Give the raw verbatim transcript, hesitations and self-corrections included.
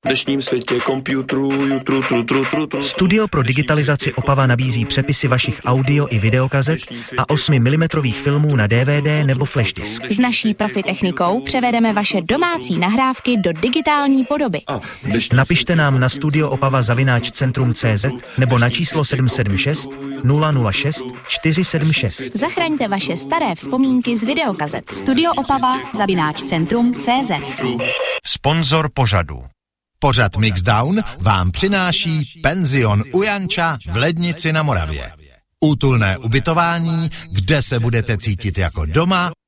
V dnešním světě komputerů, jutru, tru, tru, tru, tru. Studio pro digitalizaci Opava nabízí přepisy vašich audio i videokazet a osmi milimetrových filmů na D V D nebo flash disk. S naší profi technikou převedeme vaše domácí nahrávky do digitální podoby. Napište nám na studioopava zavináč centrum tečka cé zet nebo na číslo sedm sedm šest nula nula šest čtyři sedm šest. Zachraňte vaše staré vzpomínky z videokazet. Studioopava zavináč centrum tečka cé zet. Sponzor pořadu. Pořad Mixdown vám přináší penzion u Janča v Lednici na Moravě. Útulné ubytování, kde se budete cítit jako doma